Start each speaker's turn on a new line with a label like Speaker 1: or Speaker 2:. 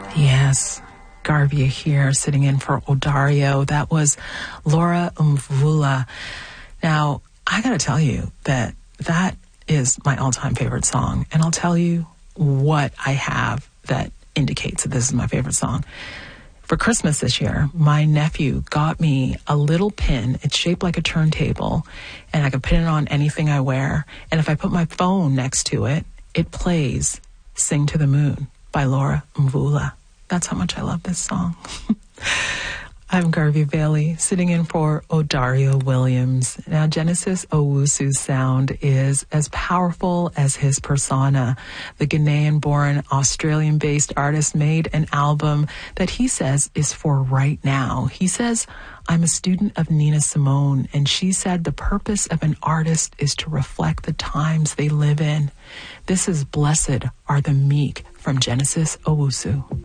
Speaker 1: Yes, Garvia here, sitting in for Odario. That was Laura Mvula. Now, I gotta tell you that is my all-time favorite song, and I'll tell you what I have that indicates that this is my favorite song. For Christmas this year, my nephew got me a little pin. It's shaped like a turntable, and I can pin it on anything I wear. And if I put my phone next to it, it plays Sing to the Moon by Laura Mvula. That's how much I love this song. I'm Garvey Bailey, sitting in for Odario Williams. Now, Genesis Owusu's sound is as powerful as his persona. The Ghanaian-born, Australian-based artist made an album that he says is for right now. He says, I'm a student of Nina Simone, and she said the purpose of an artist is to reflect the times they live in. This is Blessed Are the Meek from Genesis Owusu.